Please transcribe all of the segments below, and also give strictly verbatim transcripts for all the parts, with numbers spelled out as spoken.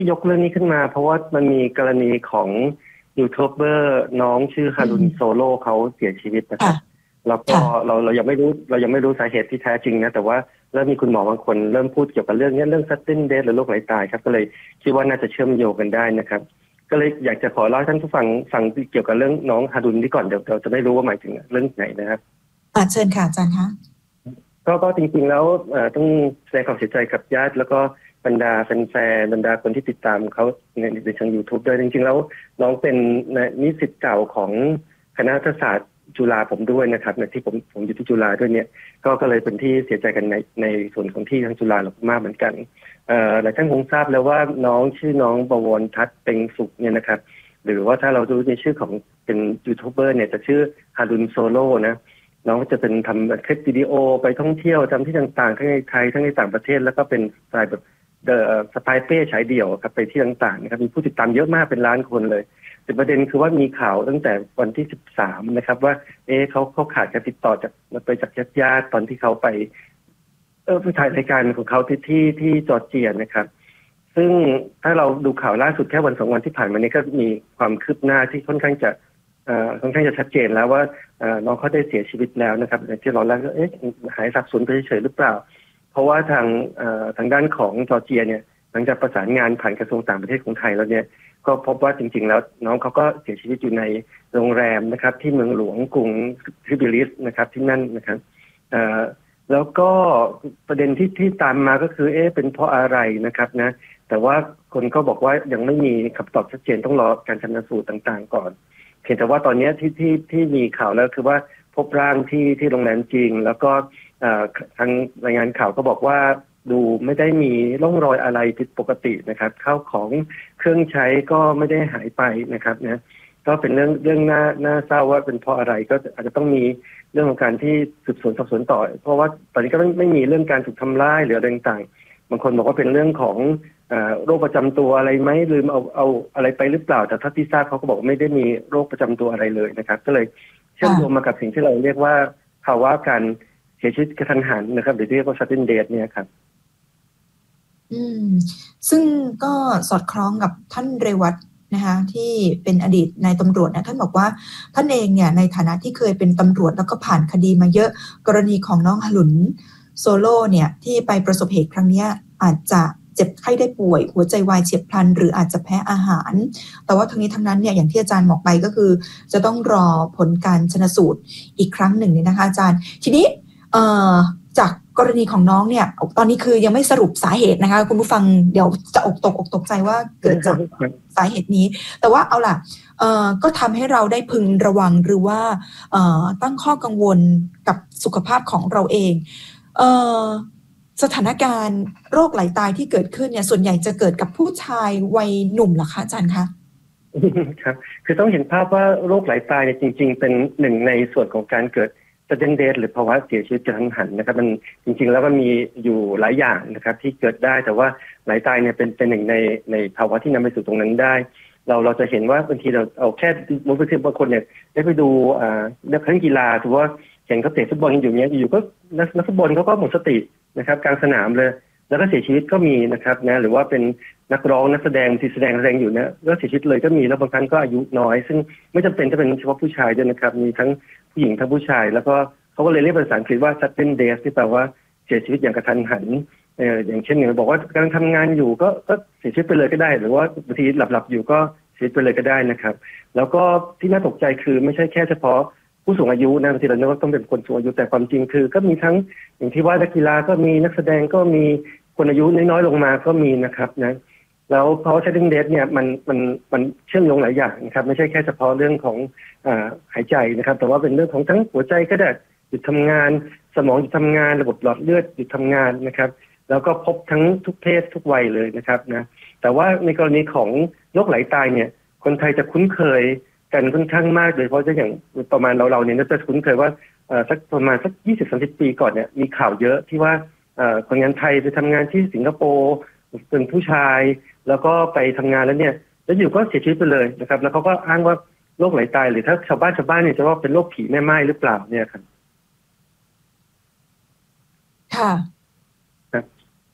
ที่ยกเรื่องนี้ขึ้นมาเพราะว่ามันมีกรณีของยูทูบเบอร์น้องชื่อฮารุนโซโลเขาเสียชีวิตนะครับแล้วก็เราเรายังไม่รู้เรายังไม่รู้สาเหตุที่แท้จริงนะแต่ว่าเริ่มมีคุณหมอบางคนเริ่มพูดเกี่ยวกับเรื่องนี้เรื่อง sudden death หรือโรคไหลตายครับก็เลยคิดว่าน่าจะเชื่อมโยงกันได้นะครับก็เลยอยากจะขอเล่าให้ท่านผู้ฟังฟังเกี่ยวกับเรื่องน้องฮารุนนี่ก่อนเดี๋ยวเราจะไม่รู้ว่าหมายถึงเรื่องไหนนะครับอ่าเชิญค่ะอาจารย์คะก็ก็จริงๆแล้วต้องแสดงความเสียใจกับญาติแล้วก็บรรดาแฟนๆบรรดาคนที่ติดตามเขาในในทาง YouTube ด้วยจริงๆแล้วน้องเป็นนิสิตเก่าของคณะรัฐศาสตร์จุฬาผมด้วยนะครับในที่ผมผมอยู่ที่จุฬาด้วยเนี่ยก็ก็เลยเป็นที่เสียใจกันในในส่วนของที่ทางจุฬาเรามากเหมือนกันเอ่อหลายท่านคงทราบแล้วว่าน้องชื่อน้องบวรทัศน์เต็งสุขเนี่ยนะครับหรือว่าถ้าเราดูในชื่อของเป็นยูทูบเบอร์เนี่ยจะชื่อฮารุนโซโลนะน้องก็จะเป็นทำคลิปวิดีโอไปท่องเที่ยวตามที่ต่างๆทั้งในไทยทั้งในต่างประเทศแล้วก็เป็นสไตล์แบบเดอะสไปเป้ฉายเดี่ยวครับไปที่ต่างๆนะครับมีผู้ติดตามเยอะมากเป็นล้านคนเลยแต่ประเด็นคือว่ามีข่าวตั้งแต่วันที่สิบสามนะครับว่าเอ๊ะเขาเขาขาดการติดต่อจากไปจากญาติๆตอนที่เขาไปเออไปถ่ายรายการของเขาที่ที่ที่จอร์เจียนะครับซึ่งถ้าเราดูข่าวล่าสุดแค่วันสองวันที่ผ่านมานี้ก็มีความคืบหน้าที่ค่อนข้างจะเอ่อค่อนข้างจะชัดเจนแล้วว่าเอ่อน้องเขาได้เสียชีวิตแล้วนะครับที่เราแล้วเอ๊ะหายสับสนไปเฉยๆหรือเปล่าเพราะว่าทางเอ่อทางด้านของจอร์เจียเนี่ยหลังจากประสานงานผ่านกระทรวงต่างประเทศของไทยแล้วเนี่ยก็พบว่าจริงๆแล้วน้องเขาก็เสียชีวิตอยู่ในโรงแรมนะครับที่เมืองหลวงกรุงทริบิลิสนะครับที่นั่นนะครับเอ่อแล้วก็ประเด็นที่ที่ตามมาก็คือเอ๊ะเป็นเพราะอะไรนะครับนะแต่ว่าคนก็บอกว่ายังไม่มีคำตอบชัดเจนต้องรอการชันสูตรต่างๆก่อนเพียงแต่ว่าตอนนี้ที่ที่ที่มีข่าวแล้วคือว่าพบร่างที่ที่โรงแรมจริงแล้วก็ทางรายงานข่าวก็บอกว่าดูไม่ได้มีร่องรอยอะไรผิดปกตินะครับข้าวของเครื่องใช้ก็ไม่ได้หายไปนะครับนะก็เป็นเรื่องเรื่องน่าน่าเศร้าว่าเป็นเพราะอะไรก็อาจจะต้องมีเรื่องของการที่สืบสวนสอบสวนต่อเพราะว่าตอนนี้ก็ไม่ไม่มีเรื่องการถูกทำร้ายหรืออะไรต่างๆบางคนบอกว่าเป็นเรื่องของโรคประจำตัวอะไรไหมลืมเอาเอาอะไรไปหรือเปล่าแต่ถ้าที่ทราบเขาก็บอกว่าไม่ได้มีโรคประจำตัวอะไรเลยนะครับก็เลยเชื่อมโยงมากับสิ่งที่เราเรียกว่าภาวะการเสียชีวิตกระทันหันนะครับหรือที่เรียกว่า sudden death เนี่ยครับอืมซึ่งก็สอดคล้องกับท่านเรวัตนะคะที่เป็นอดีตนายตำรวจนะท่านบอกว่าท่านเองเนี่ยในฐานะที่เคยเป็นตำรวจแล้วก็ผ่านคดีมาเยอะกรณีของน้องฮารุนโซโล่เนี่ยที่ไปประสบเหตุครั้งนี้อาจจะเจ็บไข้ได้ป่วยหัวใจวายเฉียบพลันหรืออาจจะแพ้อาหารแต่ว่าทั้งนี้ทั้งนั้นเนี่ยอย่างที่อาจารย์บอกไปก็คือจะต้องรอผลการชันสูตรอีกครั้งหนึ่งเนี่ยนะคะอาจารย์ทีนี้เอ่อจากกรณีของน้องเนี่ยตอนนี้คือยังไม่สรุปสาเหตุนะคะคุณผู้ฟังเดี๋ยวจะอกตกอกตกใจว่าเกิดจากสาเหตุนี้แต่ว่าเอาล่ะเอ่อก็ทำให้เราได้พึงระวังหรือว่าเอ่อตั้งข้อกังวลกับสุขภาพของเราเองเอ่อสถานการณ์โรคไหลตายที่เกิดขึ้นเนี่ยส่วนใหญ่จะเกิดกับผู้ชายวัยหนุ่มเหรอคะอาจารย์คะครับคือต้องเห็นภาพว่าโรคไหลตายเนี่ยจริงๆเป็นหนึ่งในส่วนของการเกิดsudden death หรือภาวะเสียชีวิตกระทันหันนะครับมันจริงๆแล้วมันมีอยู่หลายอย่างนะครับที่เกิดได้แต่ว่าไหลตายเนี่ยเป็นเป็นหนึ่งในในภาวะที่นำไปสู่ตรงนั้นได้เราเราจะเห็นว่าบางทีเราเอาแค่มุมบางคนเนี่ยได้ไปดูอ่านักกีฬาถือว่าเห็นเขาเตะฟุตบอลอยู่เนี้ยอยู่ก็นักนักฟุตบอลเขาก็หมดสตินะครับกลางสนามเลยแล้วก็เสียชีวิตก็มีนะครับนะหรือว่าเป็นนักร้องนักแสดงที่แสดงแสดงอยู่เนี่ยแล้วเสียชีวิตเลยก็มีแล้วบางครั้งก็อายุน้อยซึ่งไม่จำเป็นจะเป็นเฉพาะผู้ชายด้วยนะครับมีทั้งผู้หญิงทั้งผู้ชายแล้วก็เขาก็เลยเรียกภาษาอังกฤษว่า sudden death ที่แปลว่าเสียชีวิตอย่างกระทันหันเอ่ออย่างเช่นอย่างบอกว่ากำลังทำงานอยู่ก็ก็เสียชีวิตไปเลยก็ได้หรือว่าบางทีหลับๆอยู่ก็เสียชีวิตไปเลยก็ได้นะครับแล้วก็ที่น่าตกใจคือไม่ใช่แค่เฉพาะผู้สูงอายุนะบางทีเราคิดว่าต้องเป็นคนสูงอายุแต่ความจริงคือก็มีทั้งอย่างที่ว่านักกีฬาก็มีนักแสดงก็มีคนอายุน้อยๆลงมาก็มีนะครับนะแล้วเพราะ sudden death เนี่ยมันมันมันเชื่อมโยงหลายอย่างนะครับไม่ใช่แค่เฉพาะเรื่องของอ่าหายใจนะครับแต่ว่าเป็นเรื่องของทั้งหัวใจก็ได้หยุดทำงานสมองหยุดทำงานระบบหลอดเลือดหยุดทำงานนะครับแล้วก็พบทั้งทุกเพศทุกวัยเลยนะครับนะแต่ว่าในกรณีของโรคไหลตายเนี่ยคนไทยจะคุ้นเคยกันค่อนข้างมากเลยเพราะจะอย่างประมาณเราเราเนี่ยจะคุ้นเคยว่าสักประมาณสัก ยี่สิบถึงสามสิบ ปีก่อนเนี่ยมีข่าวเยอะที่ว่าคนงานไทยไปทำงานที่สิงคโปร์เป็นผู้ชายแล้วก็ไปทำงานแล้วเนี่ยแล้วอยู่ก็เสียชีวิตไปเลยนะครับแล้วเขาก็อ้างว่าโรคไหลตายหรือถ้าชาวบ้านชาวบ้านเนี่ยจะว่าเป็นโรคผีแม่ไม้หรือเปล่าเนี่ยครับค่ะครับท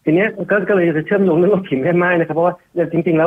ทีเนี้ยก็ก็เลยจะเชื่อมโยงเรื่องผีแม่ไม้นะครับเพราะว่าจริงๆแล้ว